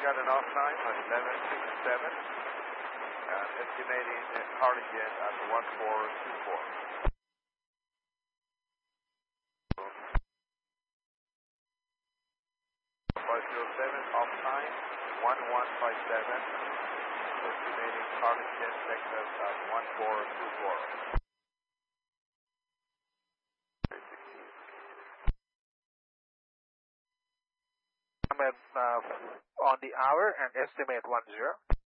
got an off time at 11:57. Estimating Harlingen at 1424. 507 off time 1157. Estimating Harlingen, Texas at 1424. On the hour and estimate 10.